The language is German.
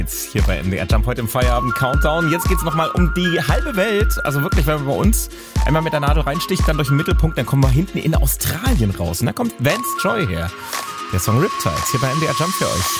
Jetzt hier bei MDR Jump heute im Feierabend Countdown. Jetzt geht's nochmal um die halbe Welt. Also wirklich, wenn man bei uns einmal mit der Nadel reinsticht, dann durch den Mittelpunkt, dann kommen wir hinten in Australien raus. Und da kommt Vance Joy her. Der Song Riptides hier bei MDR Jump für euch.